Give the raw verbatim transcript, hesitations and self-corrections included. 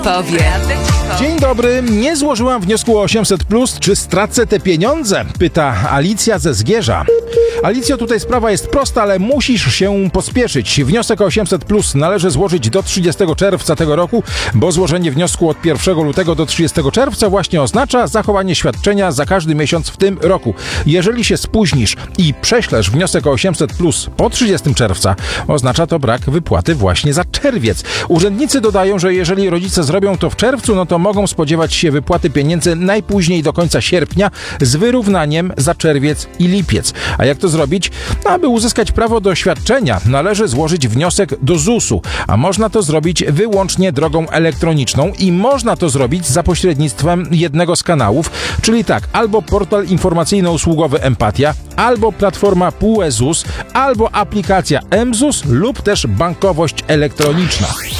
Powie. Dzień dobry, nie złożyłam wniosku o osiemset plus, czy stracę te pieniądze? Pyta Alicja ze Zgierza. Alicjo, tutaj sprawa jest prosta, ale musisz się pospieszyć. Wniosek o osiemset plus należy złożyć do trzydziestego czerwca tego roku, bo złożenie wniosku od pierwszego lutego do trzydziestego czerwca właśnie oznacza zachowanie świadczenia za każdy miesiąc w tym roku. Jeżeli się spóźnisz i prześlesz wniosek o osiemset plus po trzydziestego czerwca, oznacza to brak wypłaty właśnie za czerwiec. Urzędnicy dodają, że jeżeli rodzice zrobią to w czerwcu, no to mogą spodziewać się wypłaty pieniędzy najpóźniej do końca sierpnia z wyrównaniem za czerwiec i lipiec. A jak to zrobić? Aby uzyskać prawo do świadczenia, należy złożyć wniosek do zusu, a można to zrobić wyłącznie drogą elektroniczną i można to zrobić za pośrednictwem jednego z kanałów, czyli tak, albo portal informacyjno-usługowy Empatia, albo platforma P U E ZUS, albo aplikacja M ZUS lub też bankowość elektroniczna.